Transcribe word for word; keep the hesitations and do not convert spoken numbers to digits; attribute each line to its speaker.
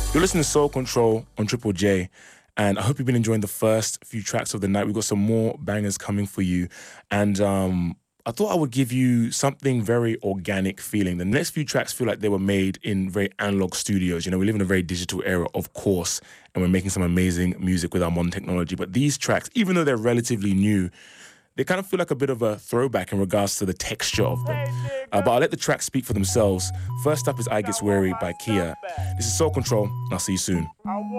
Speaker 1: You're listening to Soul Control on Triple J, and I hope you've been enjoying the first few tracks of the night. We've got some more bangers coming for you, and um, I thought I would give you something very organic feeling. The next few tracks feel like they were made in very analog studios. You know, we live in a very digital era, of course, and we're making some amazing music with our modern technology. But these tracks, even though they're relatively new, they kind of feel like a bit of a throwback in regards to the texture of them. Uh, but I'll let the tracks speak for themselves. First up is I Gets Weary by Kia. This is Soul Control, and I'll see you soon.